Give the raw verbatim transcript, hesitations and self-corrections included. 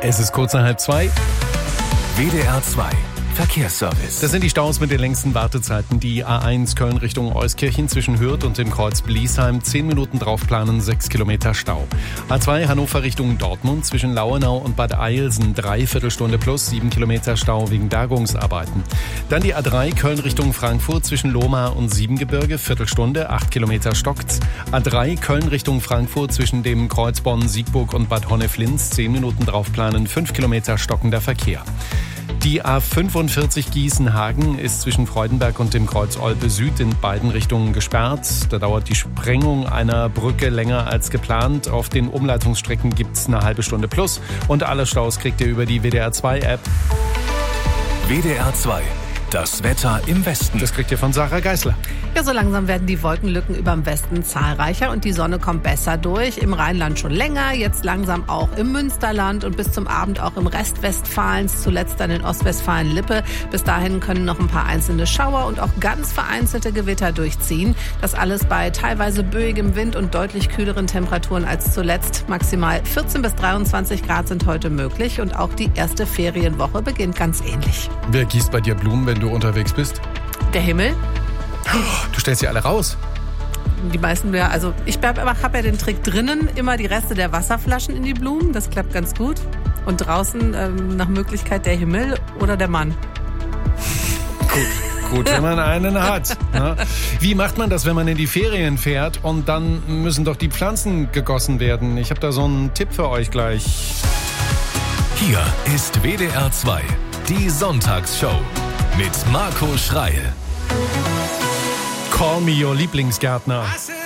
Es ist kurz nach halb zwei. W D R zwei Verkehrsservice. Das sind die Staus mit den längsten Wartezeiten. Die A eins Köln Richtung Euskirchen zwischen Hürth und dem Kreuz Bliesheim. Zehn Minuten draufplanen, sechs Kilometer Stau. A zwei Hannover Richtung Dortmund zwischen Lauenau und Bad Eilsen. Dreiviertelstunde plus, sieben Kilometer Stau wegen Bergungsarbeiten. Dann die A drei Köln Richtung Frankfurt zwischen Lohmar und Siebengebirge. Viertelstunde, acht Kilometer stockt's. A drei Köln Richtung Frankfurt zwischen dem Kreuz Bonn-Siegburg und Bad Honneflinz. Zehn Minuten draufplanen, fünf Kilometer stockender Verkehr. Die A fünfundvierzig Gießen-Hagen ist zwischen Freudenberg und dem Kreuz Olpe Süd in beiden Richtungen gesperrt. Da dauert die Sprengung einer Brücke länger als geplant. Auf den Umleitungsstrecken gibt's eine halbe Stunde plus. Und alle Staus kriegt ihr über die W D R zwei App. W D R zwei. Das Wetter im Westen. Das kriegt ihr von Sarah Geisler. Ja, so langsam werden die Wolkenlücken über dem Westen zahlreicher und die Sonne kommt besser durch. Im Rheinland schon länger, jetzt langsam auch im Münsterland und bis zum Abend auch im Rest Westfalens, zuletzt dann in Ostwestfalen-Lippe. Bis dahin können noch ein paar einzelne Schauer und auch ganz vereinzelte Gewitter durchziehen. Das alles bei teilweise böigem Wind und deutlich kühleren Temperaturen als zuletzt. Maximal vierzehn bis dreiundzwanzig Grad sind heute möglich und auch die erste Ferienwoche beginnt ganz ähnlich. Wer gießt bei dir Blumen, wenn du unterwegs bist? Der Himmel. Du stellst sie alle raus. Die meisten, ja, also ich habe ja den Trick drinnen, immer die Reste der Wasserflaschen in die Blumen, das klappt ganz gut. Und draußen ähm, nach Möglichkeit der Himmel oder der Mann. Gut, gut, wenn man einen hat. Ne? Wie macht man das, wenn man in die Ferien fährt und dann müssen doch die Pflanzen gegossen werden? Ich habe da so einen Tipp für euch gleich. Hier ist W D R zwei, die Sonntagsshow mit Marco Schreil. Call me your Lieblingsgärtner.